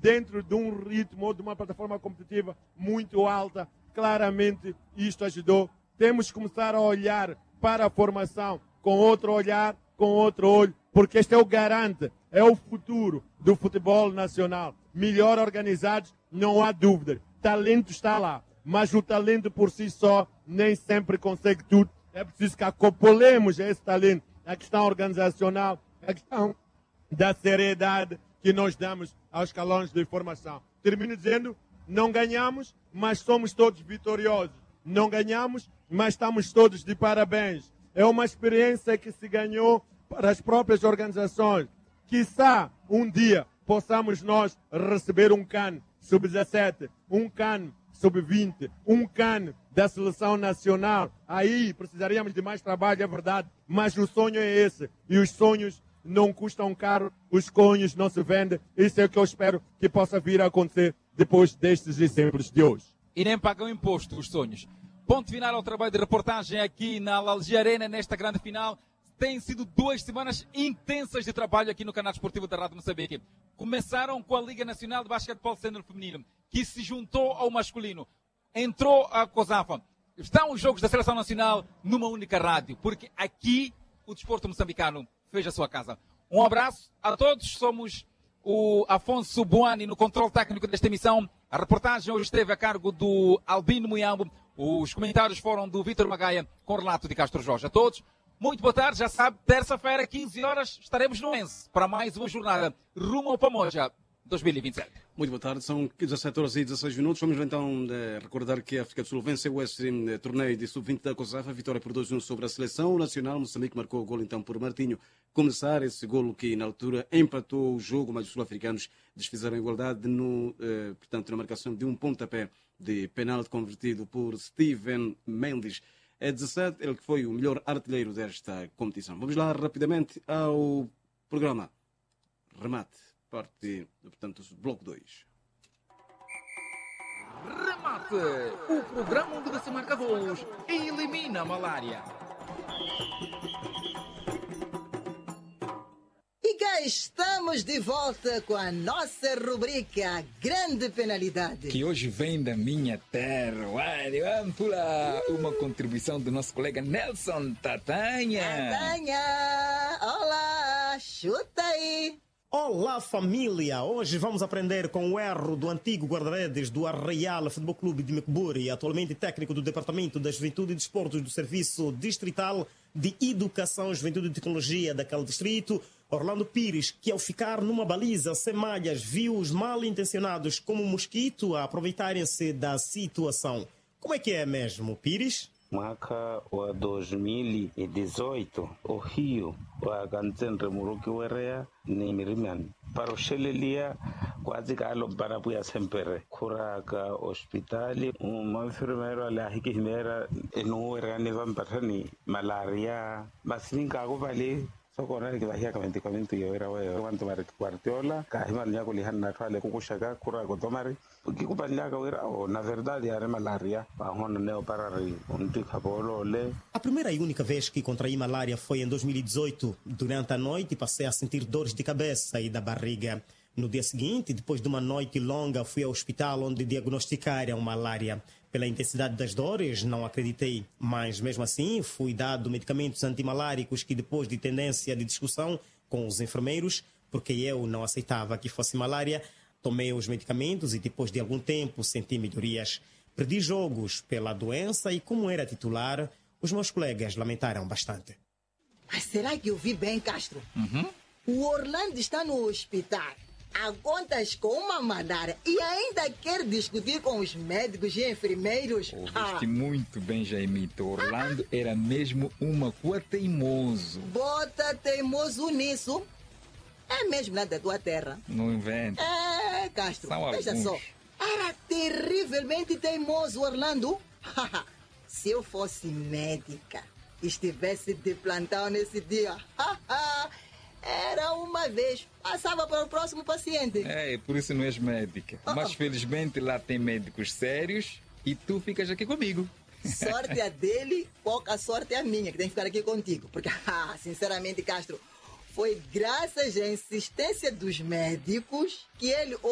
dentro de um ritmo, de uma plataforma competitiva muito alta. Claramente isto ajudou. Temos que começar a olhar para a formação com outro olhar, com outro olho, porque este é o garante, é o futuro do futebol nacional. Melhor organizados, não há dúvida. Talento está lá, mas o talento por si só nem sempre consegue tudo. É preciso que acoplemos esse talento, a questão organizacional, a questão da seriedade que nós damos aos escalões de formação. Termino dizendo, não ganhamos, mas somos todos vitoriosos. Não ganhamos, mas estamos todos de parabéns. É uma experiência que se ganhou para as próprias organizações. Quiçá um dia possamos nós receber um CAN sub-17, um CAN sub-20, um CAN da seleção nacional. Aí precisaríamos de mais trabalho, é verdade, mas o sonho é esse. E os sonhos não custam caro, os sonhos não se vendem. Isso é o que eu espero que possa vir a acontecer depois destes exemplos de hoje. E nem pagam imposto os sonhos. Ponto final ao trabalho de reportagem aqui na Algia Arena, nesta grande final. Tem sido 2 semanas intensas de trabalho aqui no canal esportivo da Rádio Moçambique. Começaram com a Liga Nacional de Basquetebol Sênior Feminino, que se juntou ao masculino. Entrou a COSAFA. Estão os jogos da Seleção Nacional numa única rádio, porque aqui o desporto moçambicano fez a sua casa. Um abraço a todos. Somos o Afonso Buani no controle técnico desta emissão. A reportagem hoje esteve a cargo do Albino Muyambo. Os comentários foram do Vítor Magaia, com relato de Castro Jorge. A todos, muito boa tarde. Já sabe, terça-feira, 15 horas, estaremos no ENSE para mais uma jornada rumo ao Pamoja 2027. Muito boa tarde, são 17 horas e 16 minutos. Vamos então recordar que a África do Sul venceu esse torneio de sub-20 da COSAFA, vitória por 2-1 sobre a seleção nacional. Moçambique marcou o golo então por Martinho começar, esse golo que na altura empatou o jogo, mas os sul-africanos desfizeram a igualdade portanto, na marcação de um pontapé de penalti convertido por Steven Mendes. É 17, ele que foi o melhor artilheiro desta competição. Vamos lá rapidamente ao programa. Remate, parte, portanto, do bloco 2. Remate! O programa onde você marca golos e elimina a malária. E cá estamos de volta com a nossa rubrica Grande Penalidade. Que hoje vem da minha terra, Ampula. Uma contribuição do nosso colega Nelson Tatanha. Tatanha, olá, chuta aí. Olá família, hoje vamos aprender com o erro do antigo guarda-redes do Arraial Futebol Clube de Mecburi, atualmente técnico do Departamento da Juventude e Desportos do Serviço Distrital de Educação, Juventude e Tecnologia daquele distrito, Orlando Pires, que ao ficar numa baliza sem malhas viu os mal-intencionados como mosquito a aproveitarem-se da situação. Como é que é mesmo, Pires? Mwaka wa 2018 o Rio wa Ganzenre Muruki Werea ni Miriman paroselelia quase galo barabuya sempere kuraka hospitali enfermeiro ala hikimera eno erani vampatani malaria masinka ko vale sokona ke bahia ka medicamento yo era we wanto mari quartiola ka himanya ko lihanna thale ko kushaka kura ko tomari que companhia que era na verdade era malaria a hona neo parari onde cabolole. A primeira e única vez que contraí malária foi em 2018. Durante a noite passei a sentir dores de cabeça e da barriga. No dia seguinte, depois de uma noite longa, fui ao hospital onde diagnosticaram malária. Pela intensidade das dores, não acreditei, mas mesmo assim fui dado medicamentos antimaláricos que depois de tendência de discussão com os enfermeiros, porque eu não aceitava que fosse malária, tomei os medicamentos e depois de algum tempo senti melhorias. Perdi jogos pela doença e como era titular, os meus colegas lamentaram bastante. Mas será que eu vi bem, Castro? O Orlando está no hospital, a contas com uma malária e ainda quer discutir com os médicos e enfermeiros. Ouviste muito bem, Jaimito. Orlando era mesmo uma cua teimoso. Bota teimoso nisso. É mesmo lá da tua terra. Não inventa. É, Castro, São veja alguns. só. Era terrivelmente teimoso, Orlando. Se eu fosse médica, estivesse de plantão nesse dia, era uma vez, passava para o próximo paciente. É, por isso não és médica. Mas felizmente lá tem médicos sérios e tu ficas aqui comigo. Sorte a dele, pouca sorte a minha, que tem que ficar aqui contigo. Porque, sinceramente, Castro, foi graças à insistência dos médicos que ele